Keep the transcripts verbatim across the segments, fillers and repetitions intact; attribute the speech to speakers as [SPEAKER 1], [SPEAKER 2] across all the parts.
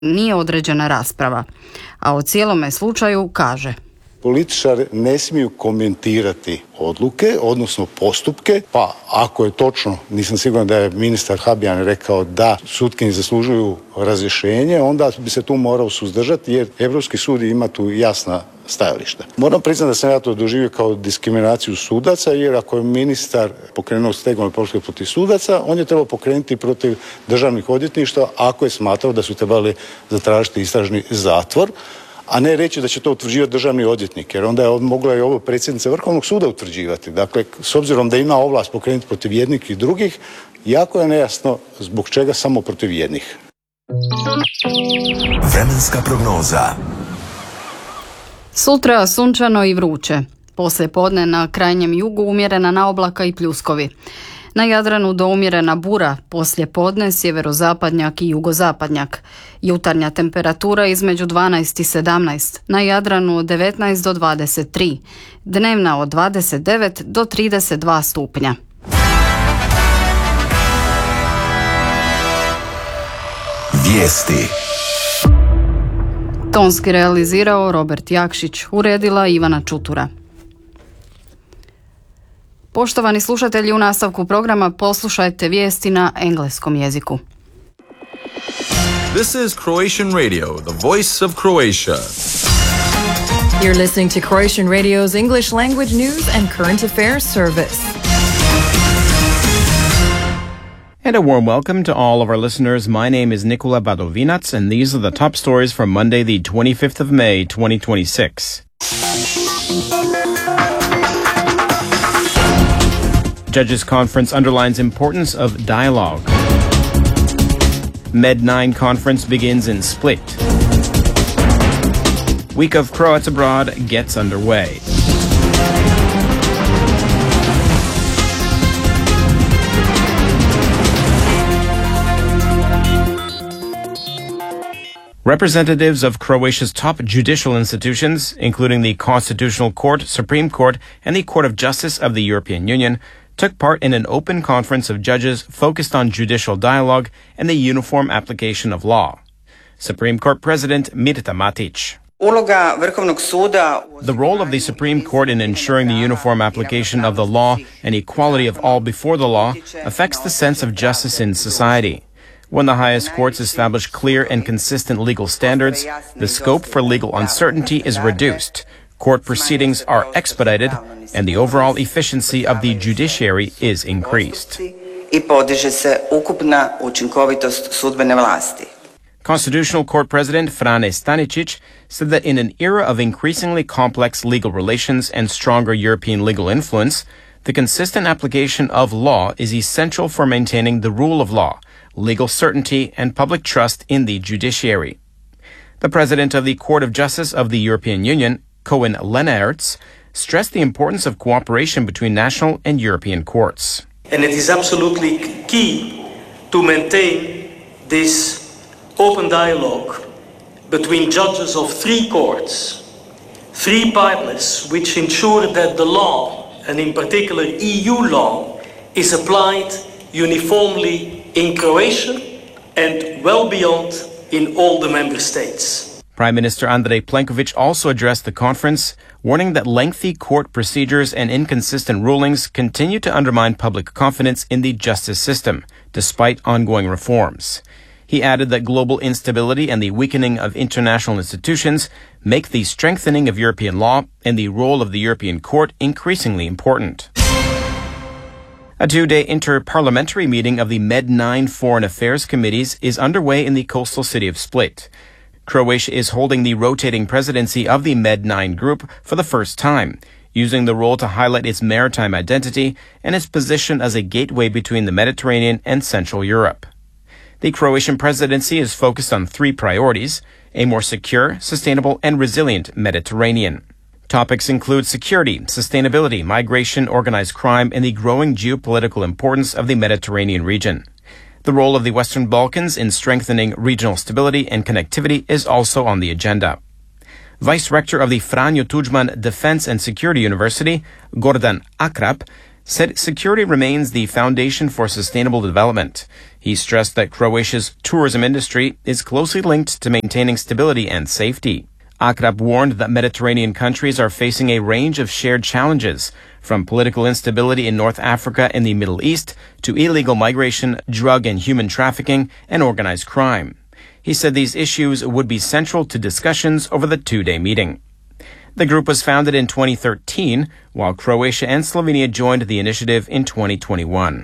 [SPEAKER 1] nije određena rasprava, a o cijelome slučaju kaže:
[SPEAKER 2] Političari ne smiju komentirati odluke, odnosno postupke, pa ako je točno, nisam siguran da je ministar Habijan rekao da sutkinje zaslužuju razrješenje, onda bi se tu morao suzdržati jer Europski sud ima tu jasna stajališta. Moram priznati da sam ja to doživio kao diskriminaciju sudaca, jer ako je ministar pokrenuo stegovne postupke protiv sudaca, on je trebao pokrenuti protiv državnih odvjetništva ako je smatrao da su trebali zatražiti istražni zatvor, a ne reći da će to utvrđivati državni odvjetnik, jer onda je mogla i ovo predsjednica Vrhovnog suda utvrđivati. Dakle, s obzirom da ima ovlast pokrenuti protiv jednih i drugih, jako je nejasno zbog čega samo protiv jednih.
[SPEAKER 3] Vremenska prognoza.
[SPEAKER 1] Sutra sunčano i vruće. Poslije podne na krajnjem jugu umjerena naoblaka i pljuskovi. Na Jadranu do umjerena bura, poslije podne sjeverozapadnjak i jugozapadnjak. Jutarnja temperatura između dvanaest i sedamnaest, na Jadranu od devetnaest do dvadeset tri, dnevna od dvadeset devet do trideset dva stupnja.
[SPEAKER 3] Vijesti.
[SPEAKER 1] Tonski realizirao Robert Jakšić, uredila Ivana Čutura. Poštovani slušatelji, u nastavku programa poslušajte vijesti na engleskom jeziku.
[SPEAKER 4] This is Croatian Radio, the voice of Croatia.
[SPEAKER 5] You're listening to Croatian Radio's English language news and current affairs service.
[SPEAKER 6] And a warm welcome to all of our listeners. My name is Nikola Badovinac, and these are the top stories from Monday, the twenty-fifth of May, twenty twenty-six. Judges Conference underlines importance of dialogue. Med nine conference begins in Split. Week of Croats Abroad gets underway. Representatives of Croatia's top judicial institutions, including the Constitutional Court, Supreme Court, and the Court of Justice of the European Union, took part in an open conference of judges focused on judicial dialogue and the uniform application of law. Supreme Court President Mirta Matić. The role of the Supreme Court in ensuring the uniform application of the law and equality of all before the law affects the sense of justice in society. When the highest courts establish clear and consistent legal standards, the scope for legal uncertainty is reduced, court proceedings are expedited, and the overall efficiency of the judiciary is increased. Constitutional Court President Frane Stanicic said that in an era of increasingly complex legal relations and stronger European legal influence, the consistent application of law is essential for maintaining the rule of law, legal certainty, and public trust in the judiciary. The President of the Court of Justice of the European Union, Koen Lenaerts, stressed the importance of cooperation between national and European courts.
[SPEAKER 7] And it is absolutely key to maintain this open dialogue between judges of three courts, three partners which ensure that the law, and in particular E U law, is applied uniformly in Croatia and well beyond in all the member states.
[SPEAKER 6] Prime Minister Andrej Plenković also addressed the conference, warning that lengthy court procedures and inconsistent rulings continue to undermine public confidence in the justice system, despite ongoing reforms. He added that global instability and the weakening of international institutions make the strengthening of European law and the role of the European Court increasingly important. A two-day inter-parliamentary meeting of the Med nine Foreign Affairs Committees is underway in the coastal city of Split. Croatia is holding the rotating presidency of the Med nine group for the first time, using the role to highlight its maritime identity and its position as a gateway between the Mediterranean and Central Europe. The Croatian presidency is focused on three priorities: a more secure, sustainable, and resilient Mediterranean. Topics include security, sustainability, migration, organized crime, and the growing geopolitical importance of the Mediterranean region. The role of the Western Balkans in strengthening regional stability and connectivity is also on the agenda. Vice Rector of the Franjo Tuđman Defense and Security University, Gordan Akrap, said security remains the foundation for sustainable development. He stressed that Croatia's tourism industry is closely linked to maintaining stability and safety. Akrap warned that Mediterranean countries are facing a range of shared challenges, from political instability in North Africa and the Middle East to illegal migration, drug and human trafficking, and organized crime. He said these issues would be central to discussions over the two-day meeting. The group was founded in twenty thirteen, while Croatia and Slovenia joined the initiative in twenty twenty-one.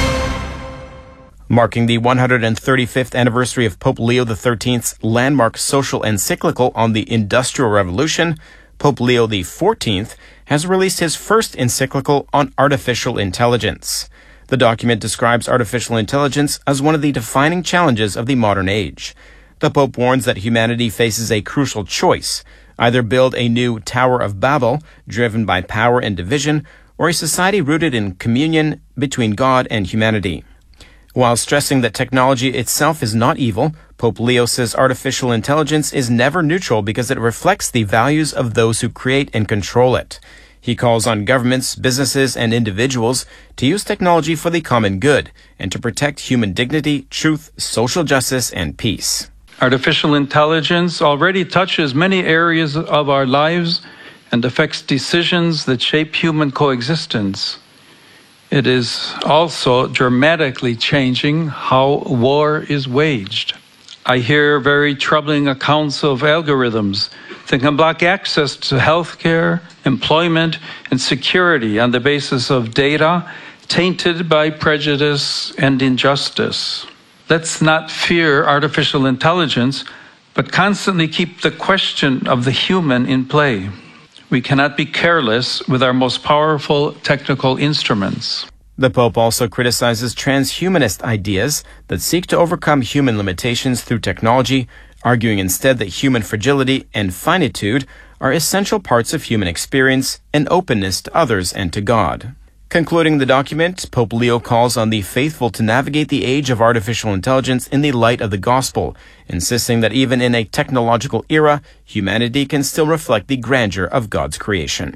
[SPEAKER 6] Marking the one hundred thirty-fifth anniversary of Pope Leo the thirteenth's landmark social encyclical on the Industrial Revolution, Pope Leo the fourteenth has released his first encyclical on artificial intelligence. The document describes artificial intelligence as one of the defining challenges of the modern age. The Pope warns that humanity faces a crucial choice: either build a new Tower of Babel, driven by power and division, or a society rooted in communion between God and humanity. While stressing that technology itself is not evil, Pope Leo says artificial intelligence is never neutral because it reflects the values of those who create and control it. He calls on governments, businesses, and individuals to use technology for the common good and to protect human dignity, truth, social justice, and peace.
[SPEAKER 8] Artificial intelligence already touches many areas of our lives and affects decisions that shape human coexistence. It is also dramatically changing how war is waged. I hear very troubling accounts of algorithms that can block access to healthcare, employment, and security on the basis of data tainted by prejudice and injustice. Let's not fear artificial intelligence, but constantly keep the question of the human in play. We cannot be careless with our most powerful technical instruments.
[SPEAKER 6] The Pope also criticizes transhumanist ideas that seek to overcome human limitations through technology, arguing instead that human fragility and finitude are essential parts of human experience and openness to others and to God. Concluding the document, Pope Leo calls on the faithful to navigate the age of artificial intelligence in the light of the gospel, insisting that even in a technological era, humanity can still reflect the grandeur of God's creation.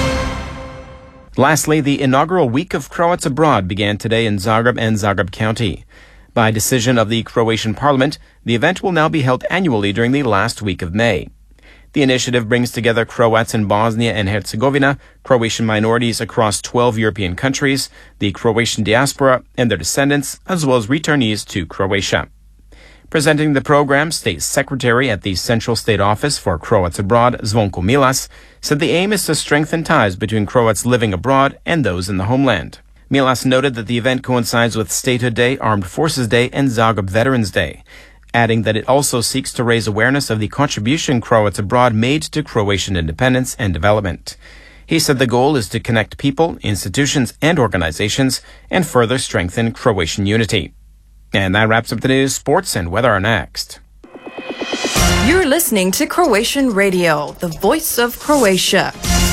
[SPEAKER 6] Lastly, the inaugural Week of Croats Abroad began today in Zagreb and Zagreb County. By decision of the Croatian Parliament, the event will now be held annually during the last week of May. The initiative brings together Croats in Bosnia and Herzegovina, Croatian minorities across twelve European countries, the Croatian diaspora and their descendants, as well as returnees to Croatia. Presenting the program, State Secretary at the Central State Office for Croats Abroad, Zvonko Milas, said the aim is to strengthen ties between Croats living abroad and those in the homeland. Milas noted that the event coincides with Statehood Day, Armed Forces Day, and Zagreb Veterans Day, adding that it also seeks to raise awareness of the contribution Croats abroad made to Croatian independence and development. He said the goal is to connect people, institutions, and organizations and further strengthen Croatian unity. And that wraps up the news. Sports and weather are next.
[SPEAKER 5] You're listening to Croatian Radio, the voice of Croatia.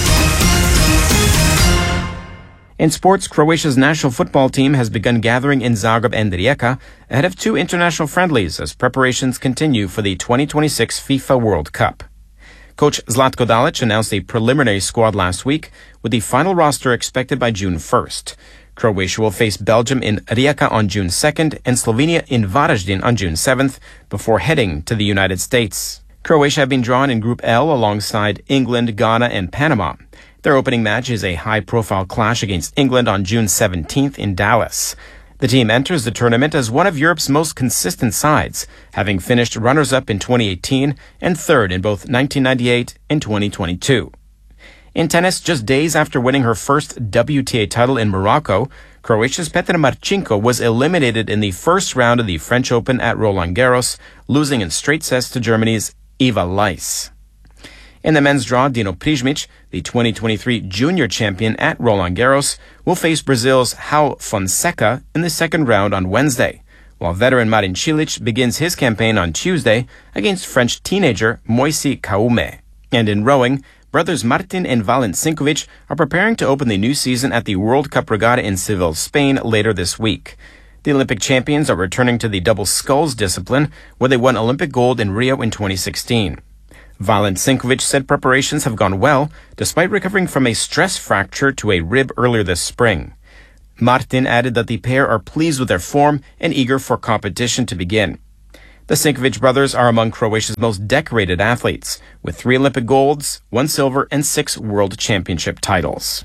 [SPEAKER 6] In sports, Croatia's national football team has begun gathering in Zagreb and Rijeka ahead of two international friendlies as preparations continue for the twenty twenty-six FIFA World Cup. Coach Zlatko Dalic announced a preliminary squad last week, with the final roster expected by June first. Croatia will face Belgium in Rijeka on June second and Slovenia in Varaždin on June seventh before heading to the United States. Croatia have been drawn in Group L alongside England, Ghana, and Panama. Their opening match is a high-profile clash against England on June seventeenth in Dallas. The team enters the tournament as one of Europe's most consistent sides, having finished runners-up in twenty eighteen and third in both nineteen ninety-eight and twenty twenty-two. In tennis, just days after winning her first W T A title in Morocco, Croatia's Petra Marcinko was eliminated in the first round of the French Open at Roland Garros, losing in straight sets to Germany's Eva Leis. In the men's draw, Dino Prizmic, the twenty twenty-three junior champion at Roland Garros, will face Brazil's João Fonseca in the second round on Wednesday, while veteran Marin Cilic begins his campaign on Tuesday against French teenager Moisés Kaume. And in rowing, brothers Martin and Valent Sinkovic are preparing to open the new season at the World Cup Regatta in Seville, Spain later this week. The Olympic champions are returning to the double sculls discipline, where they won Olympic gold in Rio in twenty sixteen. Valent Sinkovic said preparations have gone well, despite recovering from a stress fracture to a rib earlier this spring. Martin added that the pair are pleased with their form and eager for competition to begin. The Sinkovic brothers are among Croatia's most decorated athletes, with three Olympic golds, one silver, and six World Championship titles.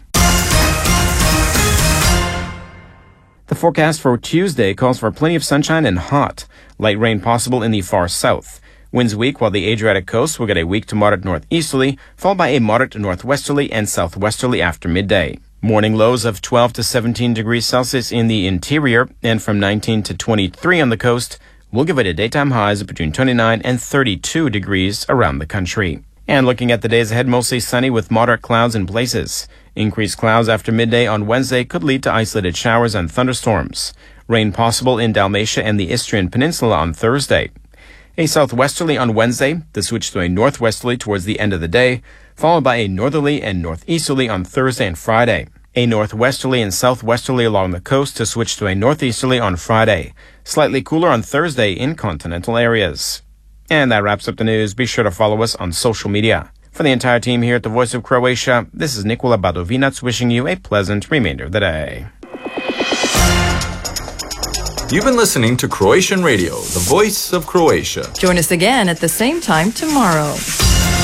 [SPEAKER 6] The forecast for Tuesday calls for plenty of sunshine and hot. Light rain possible in the far south. Winds weak, while the Adriatic coast will get a weak to moderate northeasterly, followed by a moderate northwesterly and southwesterly after midday. Morning lows of twelve to seventeen degrees Celsius in the interior and from nineteen to twenty-three on the coast will give it a daytime highs of between twenty-nine and thirty-two degrees around the country. And looking at the days ahead, mostly sunny with moderate clouds in places. Increased clouds after midday on Wednesday could lead to isolated showers and thunderstorms. Rain possible in Dalmatia and the Istrian Peninsula on Thursday. A southwesterly on Wednesday, to switch to a northwesterly towards the end of the day, followed by a northerly and northeasterly on Thursday and Friday. A northwesterly and southwesterly along the coast to switch to a northeasterly on Friday. Slightly cooler on Thursday in continental areas. And that wraps up the news. Be sure to follow us on social media. For the entire team here at the Voice of Croatia, this is Nikola Badovinac wishing you a pleasant remainder of the day.
[SPEAKER 4] You've been listening to Croatian Radio, the voice of Croatia.
[SPEAKER 5] Join us again at the same time tomorrow.